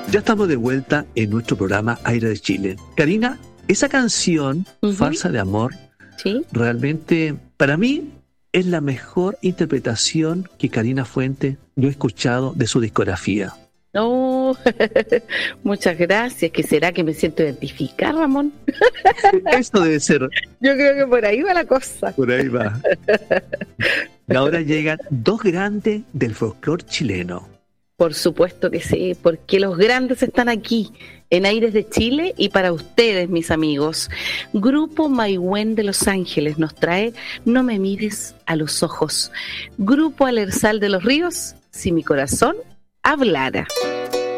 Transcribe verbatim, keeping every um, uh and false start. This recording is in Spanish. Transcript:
Ya estamos de vuelta en nuestro programa Aire de Chile. Karina, esa canción, uh-huh. Farsa de Amor, ¿sí? Realmente para mí es la mejor interpretación que Karina Fuentes yo he escuchado de su discografía. Oh, muchas gracias. ¿Qué será que me siento identificada, Ramón? Eso debe ser. Yo creo que por ahí va la cosa. Por ahí va. Y ahora llegan dos grandes del folclore chileno. Por supuesto que sí, porque los grandes están aquí, en Aires de Chile, y para ustedes, mis amigos. Grupo Maigüen de Los Ángeles nos trae No me mires a los ojos. Grupo Alersal de los Ríos, Si mi corazón hablara.